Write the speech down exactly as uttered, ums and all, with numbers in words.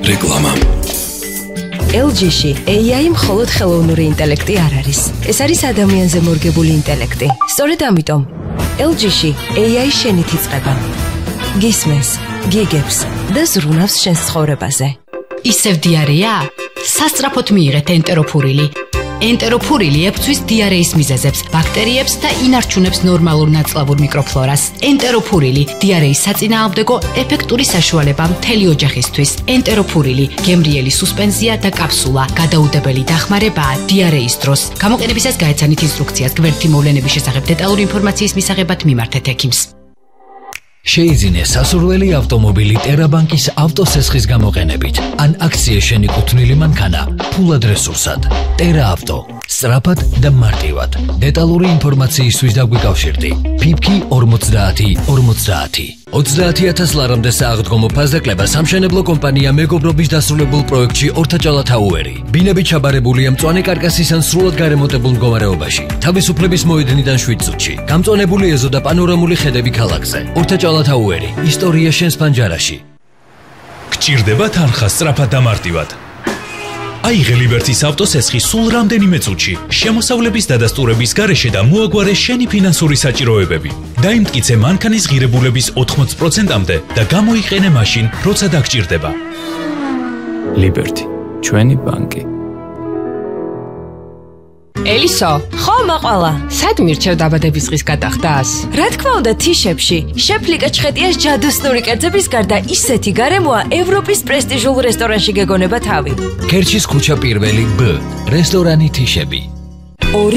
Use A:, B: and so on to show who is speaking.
A: რეკლამა.
B: ელ ჯი-ში ეი აი მხოლოდ ხელოვნური ინტელექტი არ არის. ეს არის ადამიანზე მორგებული ინტელექტი. სწორედ ამიტომ ელ ჯი-ში ეი აი შენით იწყება. გისმენს, გიგებს და ზრუნავს შენს ცხოვრებაზე.
C: ისევ დიარეა? სასწრაფოდ მიიღეთ ენტეროფურილი. ენტეროფურილი ებრძვის დიარეის მიზეზებს, ბაქტერიებს და ინარჩუნებს ნორმალურ ნაწლავურ მიკროფლორას. ენტეროფურილი დიარეის საწინააღმდეგო ეფექტური საშუალება მთელი ოჯახისთვის. ენტეროფურილი გემრიელი სუსპენზია და კაფსულა, გადაუდებელი დახმარებაა დიარეის დროს. გამოყენებისას გაეცანით ინსტრუქციას. გვერდითი მოვლენების შესახებ დეტალური ინფორმაციის მისაღებად მიმართეთ ექიმს.
D: შეიძინე სასურველი ავტომობილი ტერაბანკის ავტოსესხის გამოყენებით. ან აქციის შენიკუთვნილი მანქანა ფულად რესურსად. ტერა ავტო. სწრაფად და მარტივად. დეტალური ინფორმაციისთვის დაგვიკავშირდი. ფიფკი ორმოცდაათი ორმოცდაათი. ოცდაათი ათას ლარამდე სააღდგომო ფასდაკლება სამშენებლო კომპანია მეგობრობის დასრულებულ პროექტში ორთაჭალათაუერი. ბინები ჩაბარებულია მწვანე კარკასის ან სრულად გარემონტებულ მდგომარეობაში. თავისუფლების მოედნიდან შვიდ წუთში. გამწვანებული ეზო და პანორამული ხედები ქალაქზე. ორთაჭალათაუერი. ისტორია შენს პანჯარაში.
E: გჭირდება თანხა სწრაფად და მარტივად. აიღე ლიბერტის ავტოსესხი სულ რამდენიმე წუთში. შემოსავლების დადასტურების გარეშე და მოაგვარე შენი ფინანსური საჭიროებები. დაიმტკიცე მანქანის ღირებულების ოთხმოცი პროცენტამდე და გამოიყენე მაშინ, როცა დაგჭირდება.
F: ლიბერტი, ჩვენი ბანკი.
C: ელისო,
B: ხო, მაყვალა.
C: სად მირჩევ დაბადების დღის გადახდას?
B: რა თქმა უნდა, თიშებში. შეფლიკა ჩხეტიას ჯადოსნური კერძების გარდა ისეთი გარემოა ევროპის პრესტიჟულ რესტორანში გეგონება თავი.
D: ქერჩის ქუჩა პირველი ბ. რესტორანი თიშები.